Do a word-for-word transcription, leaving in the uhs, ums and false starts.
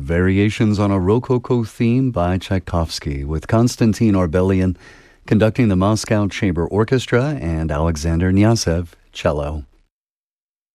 Variations on a Rococo Theme by Tchaikovsky, with Konstantin Orbelian conducting the Moscow Chamber Orchestra and Alexander Knyazov, cello.